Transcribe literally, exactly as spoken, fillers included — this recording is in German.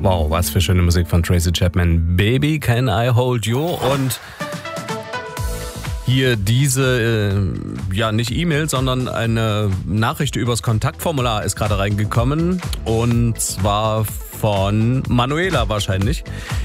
Wow, was für schöne Musik von Tracy Chapman. Baby, can I hold you? Und hier diese, äh, ja nicht E-Mail, sondern eine Nachricht übers Kontaktformular ist gerade reingekommen. Und zwar von Manuela wahrscheinlich.